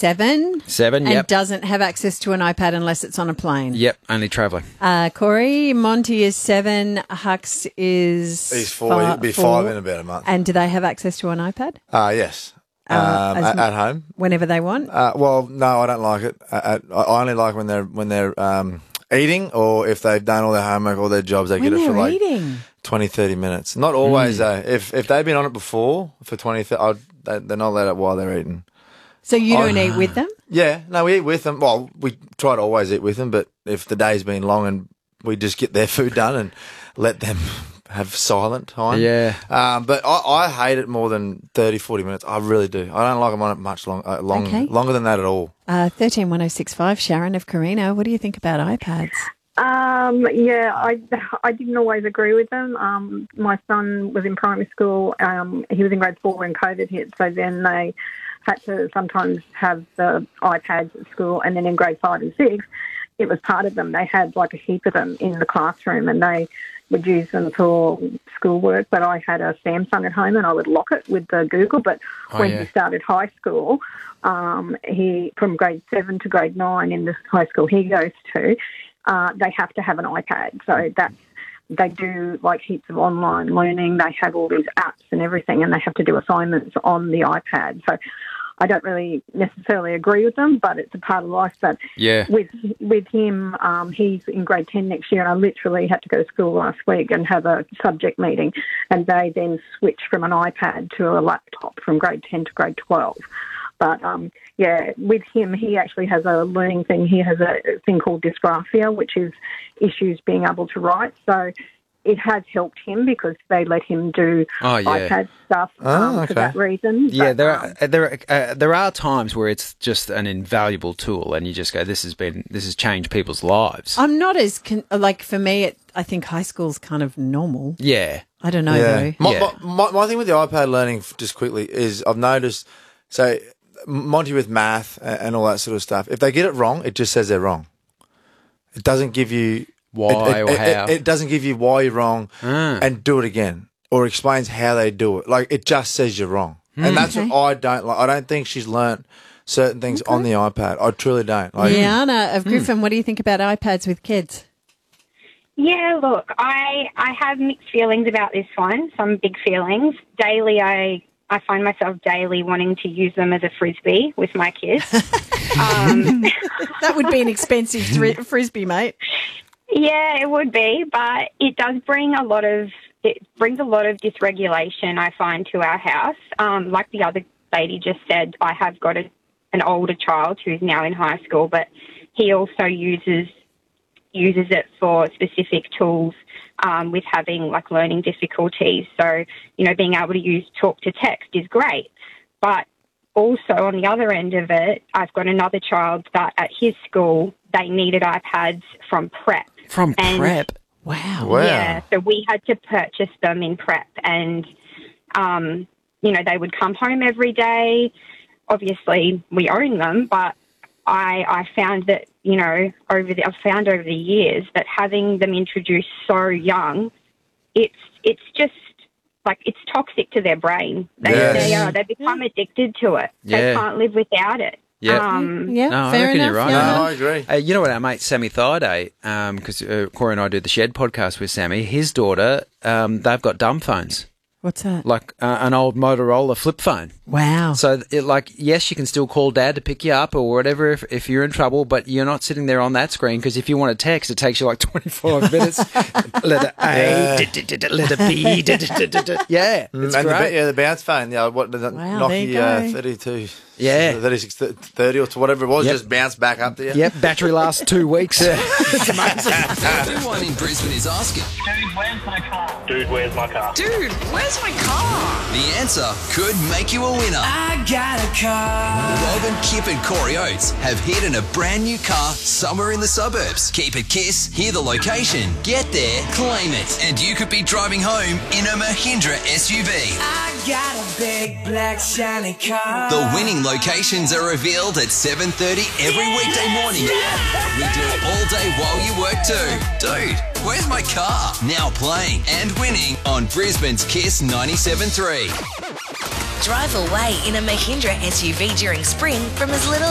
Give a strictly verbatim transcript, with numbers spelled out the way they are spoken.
seven. Seven, and yep. doesn't have access to an iPad unless it's on a plane. Yep, only travelling. Uh, Corey, Monty is seven. Hux is He's four. fi- He'll be four. five in about a month. And do they have access to an iPad? Uh, yes. Uh, um, as at, m- at home. Whenever they want? Uh, well, no, I don't like it. I, I, I only like when they're when they're um, eating, or if they've done all their homework, all their jobs, they When get it for they're like eating. twenty, thirty minutes. Not always, though. If if they've been on it before for twenty, thirty, I'd, they, they're not allowed it while they're eating. So you don't I- eat with them? Yeah, no, we eat with them. Well, we try to always eat with them, but if the day's been long and we just get their food done and let them have silent time. Yeah. Um, but I, I hate it more than thirty, forty minutes. I really do. I don't like them on it much long, uh, long Okay. longer than that at all. Uh, thirteen one oh six five, Sharon of Carino. What do you think about iPads? Um, yeah, I, I didn't always agree with them. Um, my son was in primary school. Um, he was in grade four when COVID hit, so then they had to sometimes have the iPads at school, and then in grade five and six, it was part of them. They had like a heap of them in the classroom, and they would use them for schoolwork. But I had a Samsung at home, and I would lock it with the Google. But Oh, when yeah. he started high school, um, he from grade seven to grade nine in the high school he goes to, uh, they have to have an iPad. So that's they do like heaps of online learning. They have all these apps and everything, and they have to do assignments on the iPad. So I don't really necessarily agree with them, but it's a part of life. But Yeah. with with him, um, he's in grade ten next year, and I literally had to go to school last week and have a subject meeting, and they then switched from an iPad to a laptop from grade ten to grade twelve. But, um, yeah, with him, he actually has a learning thing. He has a thing called dysgraphia, which is issues being able to write. So it has helped him because they let him do Oh, yeah. iPad stuff Oh, um, okay. for that reason. Yeah, But, there um, are, there are, uh, there are times where it's just an invaluable tool, and you just go, "This has been this has changed people's lives." I'm not as, con- like, for me, it, I think high school's kind of normal. Yeah, I don't know, Yeah. though. My, Yeah. my, my, my thing with the iPad learning, f- just quickly, is I've noticed, so Monty with math and, and all that sort of stuff, if they get it wrong, it just says they're wrong. It doesn't give you Why it, or it, how. It, it doesn't give you why you're wrong Ah. and do it again, or explains how they do it. Like, it just says you're wrong. Hmm. And that's Okay. what I don't like. I don't think she's learnt certain things on the iPad. I truly don't. Like, Liana of Griffin, what do you think about iPads with kids? Yeah, look, I I have mixed feelings about this one, some big feelings. Daily, I, I find myself daily wanting to use them as a frisbee with my kids. um, That would be an expensive thri- frisbee, mate. yeah, it would be, but it does bring a lot of, it brings a lot of dysregulation, I find, to our house. Um, like the other lady just said, I have got a, an older child who's now in high school, but he also uses uses it for specific tools um, with having like learning difficulties. So, you know, being able to use talk to text is great. But also on the other end of it, I've got another child that at his school, they needed iPads from prep. from And- prep. Wow. Wow. Yeah, so we had to purchase them in prep, and, um, you know, they would come home every day. Obviously, we own them, but I, I found that, you know, over the, I've found over the years that having them introduced so young, it's it's just like it's toxic to their brain. They Yes. they are they become addicted to it. Yeah. They can't live without it. Yeah. Um, Yeah, No, I fair reckon enough. you're right. No, yeah. I agree. Uh, you know what, our mate Sammy Thaiday, because uh, Corey and I do the Shed podcast with Sammy. His daughter, um, they've got dumb phones, What's that? like uh, an old Motorola flip phone. Wow. So, it, like, yes, you can still call Dad to pick you up or whatever if, if you're in trouble, but you're not sitting there on that screen because if you want to text, it takes you like twenty-five minutes. Letter A, d- d- d- d- letter B, d- d- d- d- d- yeah, Mm, it's and the, ba- great. yeah, the bounce phone, yeah, what the Wow, there you Nokia go. thirty-two, Yeah. thirty-six, thirty or whatever it was, Yep. just bounced back up there. Yep, battery lasts two weeks. Everyone in Brisbane is asking. Dude, where's my car? Dude, where's my car? Dude, where's my car? The answer could make you a winner. I got a car. Robin, Kip and Corey Oates have hid in a brand new car somewhere in the suburbs. Keep it Kiss, hear the location, get there, claim it. And you could be driving home in a Mahindra S U V. I got a big black shiny car. The winning locations are revealed at seven thirty every weekday morning. We do it all day while you work too. Dude, where's my car? Now playing and winning on Brisbane's Kiss ninety-seven point three. Drive away in a Mahindra S U V during spring from as little